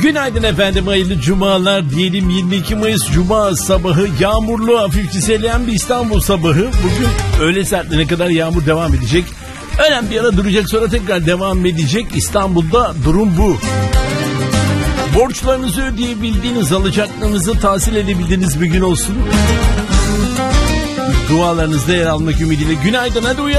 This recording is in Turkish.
Günaydın efendim, hayırlı cumalar diyelim. 22 Mayıs Cuma sabahı, yağmurlu, hafif çiseleyen bir İstanbul sabahı. Bugün öğle saatlerine kadar yağmur devam edecek. Önemli bir ara duracak, sonra tekrar devam edecek. İstanbul'da durum bu. Borçlarınızı ödeyebildiğiniz, alacaklarınızı tahsil edebildiğiniz bir gün olsun. Dualarınızda yer almak ümidiyle. Günaydın, hadi uyan.